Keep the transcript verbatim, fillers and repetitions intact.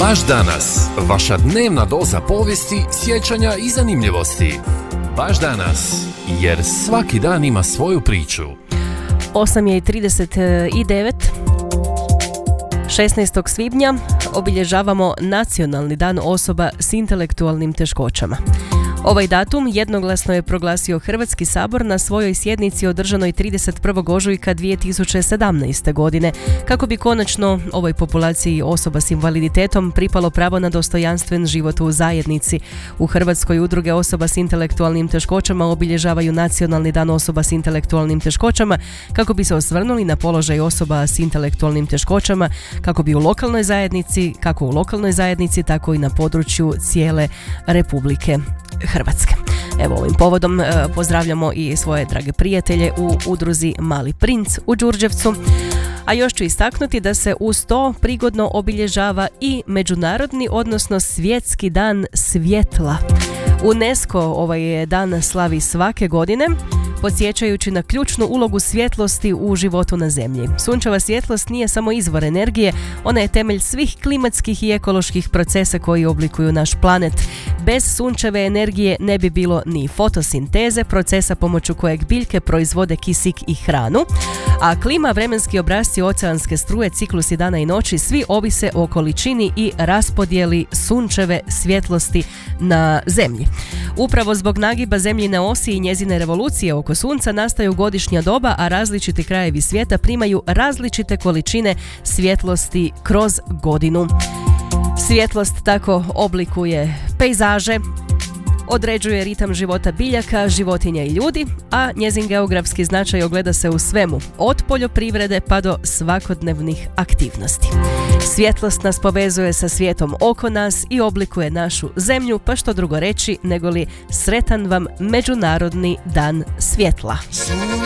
Baš danas, vaša dnevna doza povijesti, sjećanja i zanimljivosti. Baš danas, jer svaki dan ima svoju priču. osam je i trideset devet. šesnaestog svibnja obilježavamo Nacionalni dan osoba s intelektualnim teškoćama. Ovaj datum jednoglasno je proglasio Hrvatski sabor na svojoj sjednici održanoj trideset prvog ožujka dvije tisuće sedamnaeste. godine, kako bi konačno ovoj populaciji osoba s invaliditetom pripalo pravo na dostojanstven život u zajednici. U Hrvatskoj udruge osoba s intelektualnim teškoćama obilježavaju Nacionalni dan osoba s intelektualnim teškoćama kako bi se osvrnuli na položaj osoba s intelektualnim teškoćama, kako bi u lokalnoj zajednici, kako u lokalnoj zajednici, tako i na području cijele Republike Hrvatske. Evo, ovim povodom e, pozdravljamo i svoje drage prijatelje u udruzi Mali princ u Đurđevcu. A još ću istaknuti da se uz to prigodno obilježava i Međunarodni, odnosno Svjetski dan svjetla. UNESCO ovaj dan slavi svake godine, podsjećajući na ključnu ulogu svjetlosti u životu na Zemlji. Sunčeva svjetlost nije samo izvor energije, ona je temelj svih klimatskih i ekoloških procesa koji oblikuju naš planet. Bez sunčeve energije ne bi bilo ni fotosinteze, procesa pomoću kojeg biljke proizvode kisik i hranu, a klima, vremenski obrasci, oceanske struje, ciklusi dana i noći, svi ovise o količini i raspodjeli sunčeve svjetlosti na Zemlji. Upravo zbog nagiba Zemljine osi i njezine revolucije oko Sunca nastaju godišnja doba, a različiti krajevi svijeta primaju različite količine svjetlosti kroz godinu. Svjetlost tako oblikuje pejzaže, određuje ritam života biljaka, životinja i ljudi, a njezin geografski značaj ogleda se u svemu, od poljoprivrede pa do svakodnevnih aktivnosti. Svjetlost nas povezuje sa svijetom oko nas i oblikuje našu zemlju, pa što drugo reći nego li sretan vam Međunarodni dan svjetla.